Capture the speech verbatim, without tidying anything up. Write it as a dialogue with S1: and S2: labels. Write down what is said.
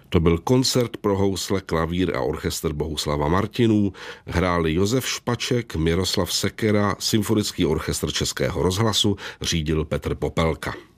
S1: To byl koncert pro housle, klavír a orchestr Bohuslava Martinů. Hráli Josef Špaček, Miroslav Sekera, Symfonický orchestr Českého rozhlasu řídil Petr Popelka.